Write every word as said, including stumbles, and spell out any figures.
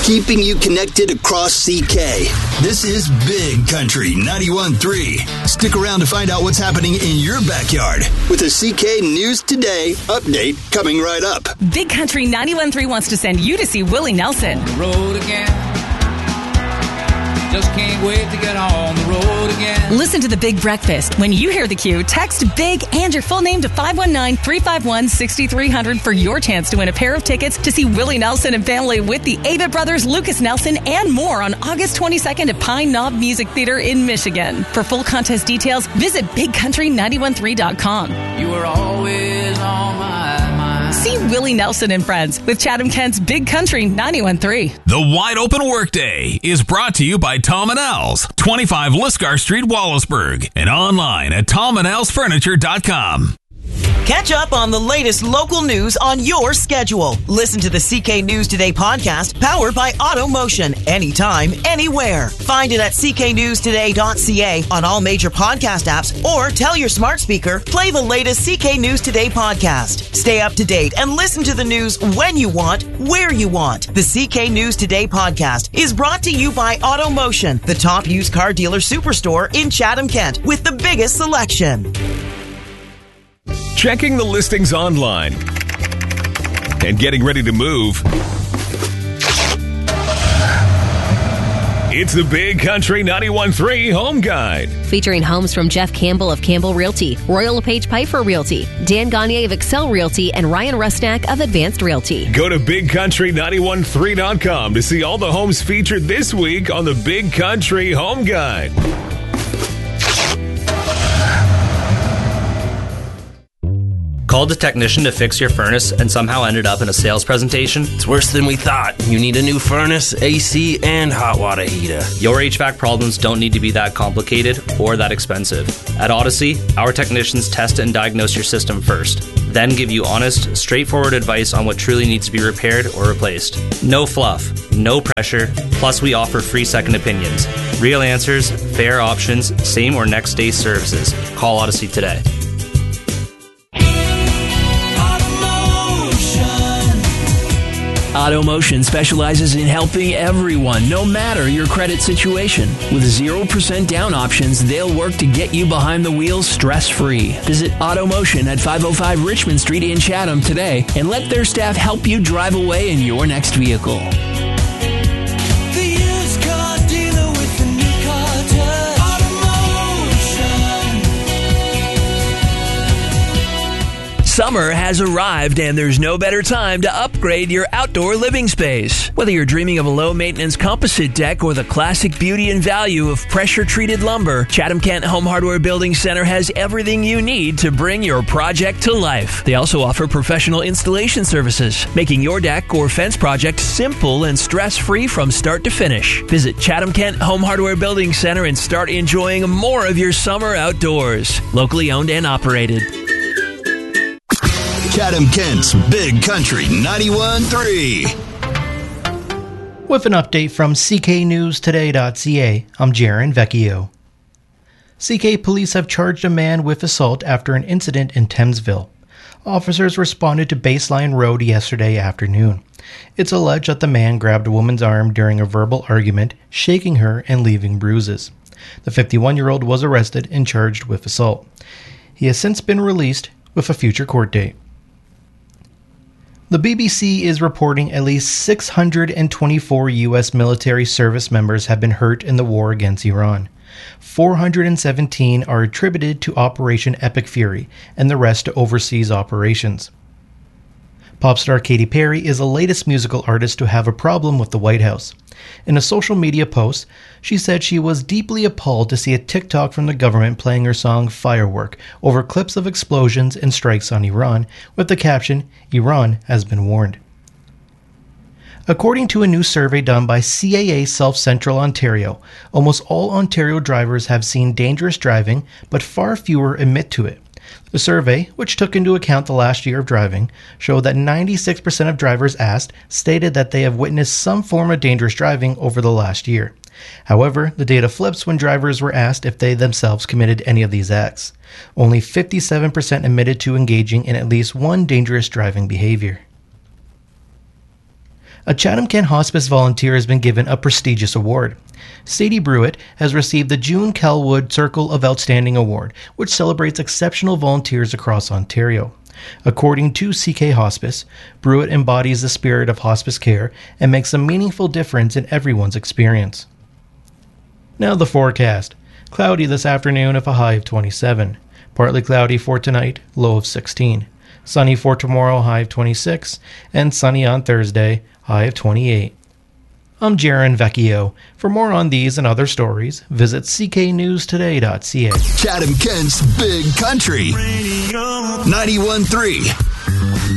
keeping you connected across C K. This is Big Country ninety-one point three. Stick around to find out what's happening in your backyard with a C K News Today update coming right up. Big Country ninety-one point three wants to send you to see Willie Nelson. The road again. Just can't wait to get on the road again. Listen to The Big Breakfast. When you hear the cue, text BIG and your full name to five one nine, three five one, six three zero zero for your chance to win a pair of tickets to see Willie Nelson and family with the Avett Brothers, Lucas Nelson, and more on August twenty-second at Pine Knob Music Theater in Michigan. For full contest details, visit big country nine one three dot com. You were always on my mind. See Willie Nelson and Friends with Chatham Kent's Big Country ninety-one point three. The Wide Open Workday is brought to you by Tom and Al's, twenty-five Liscar Street, Wallaceburg, and online at tom and als furniture dot com. Catch up on the latest local news on your schedule. Listen to the C K News Today podcast powered by AutoMotion anytime, anywhere. Find it at c k news today dot c a on all major podcast apps or tell your smart speaker, play the latest C K News Today podcast. Stay up to date and listen to the news when you want, where you want. The C K News Today podcast is brought to you by AutoMotion, the top used car dealer superstore in Chatham, Kent, with the biggest selection. Checking the listings online and getting ready to move. It's the Big Country ninety-one point three Home Guide. Featuring homes from Jeff Campbell of Campbell Realty, Royal LePage Piper Realty, Dan Gagne of Excel Realty, and Ryan Rusnak of Advanced Realty. Go to big country nine one three dot com to see all the homes featured this week on the Big Country Home Guide. Called a technician to fix your furnace and somehow ended up in a sales presentation? It's worse than we thought. You need a new furnace, A C, and hot water heater. Your H V A C problems don't need to be that complicated or that expensive. At Odyssey, our technicians test and diagnose your system first, then give you honest, straightforward advice on what truly needs to be repaired or replaced. No fluff, no pressure, plus we offer free second opinions. Real answers, fair options, same or next day services. Call Odyssey today. AutoMotion specializes in helping everyone, no matter your credit situation. With zero percent down options, they'll work to get you behind the wheel stress-free. Visit AutoMotion at five oh five Richmond Street in Chatham today and let their staff help you drive away in your next vehicle. Summer has arrived and there's no better time to upgrade your outdoor living space. Whether you're dreaming of a low-maintenance composite deck or the classic beauty and value of pressure-treated lumber, Chatham Kent Home Hardware Building Center has everything you need to bring your project to life. They also offer professional installation services, making your deck or fence project simple and stress-free from start to finish. Visit Chatham Kent Home Hardware Building Center and start enjoying more of your summer outdoors. Locally owned and operated. Chatham Kent's Big Country ninety-one point three. With an update from c k news today dot c a, I'm Jaron Vecchio. C K police have charged a man with assault after an incident in Thamesville. Officers responded to Baseline Road yesterday afternoon. It's alleged that the man grabbed a woman's arm during a verbal argument, shaking her and leaving bruises. The fifty-one-year-old was arrested and charged with assault. He has since been released with a future court date. The B B C is reporting at least six hundred twenty-four U S military service members have been hurt in the war against Iran. four hundred seventeen are attributed to Operation Epic Fury, and the rest to overseas operations. Pop star Katy Perry is the latest musical artist to have a problem with the White House. In a social media post, she said she was deeply appalled to see a TikTok from the government playing her song Firework over clips of explosions and strikes on Iran, with the caption, "Iran has been warned." According to a new survey done by C A A South Central Ontario, almost all Ontario drivers have seen dangerous driving, but far fewer admit to it. The survey, which took into account the last year of driving, showed that ninety-six percent of drivers asked stated that they have witnessed some form of dangerous driving over the last year. However, the data flips when drivers were asked if they themselves committed any of these acts. Only fifty-seven percent admitted to engaging in at least one dangerous driving behavior. A Chatham-Kent Hospice volunteer has been given a prestigious award. Sadie Brewitt has received the June Kelwood Circle of Outstanding Award, which celebrates exceptional volunteers across Ontario. According to C K Hospice, Brewitt embodies the spirit of hospice care and makes a meaningful difference in everyone's experience. Now the forecast. Cloudy this afternoon with a high of twenty-seven. Partly cloudy for tonight, low of sixteen. Sunny for tomorrow, high of twenty-six. And sunny on Thursday, high of twenty-eight. I'm Jaron Vecchio. For more on these and other stories, visit c k news today dot c a. Chatham-Kent's Big Country. ninety-one point three